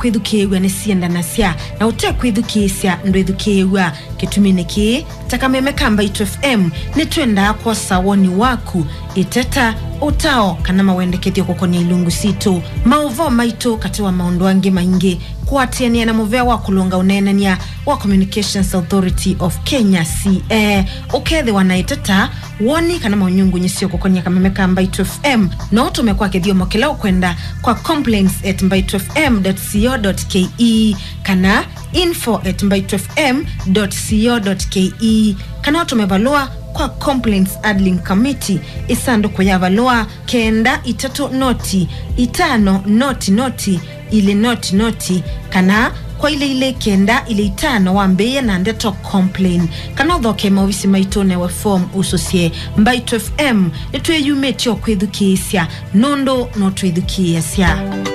kwithukiwa ni sienda nasia na ute kwithukisya ndwithukiwa kituminiki takameme kamba Mbaito FM ni twenda kwa sawoni waku iteta utao kana mawendekethio kokonia ilungu situ mauvo maito katiwa maondo ange maingi kuatiania na muvea wa kulunga unenania wa Communications Authority of Kenya CA ukethe wanaiteta woni kana maunyungu nyisio kokonia kameme kamba Mbaito FM na utumekwa kethio mokela ukwenda kwa complaints@mbaitofm.co.ke kana info@mbaitofm.co.ke kana utumevalua kwa Complaints Handling Committee isanduku ya valua kenda itatu noti itano noti ile noti kana kwa ile kenda ile itano wambeye na ndeto complain kana dhoke mawisi maitone wa form usosie Mbaito FM etwe yumetio kwithukisya nondo no twithukisya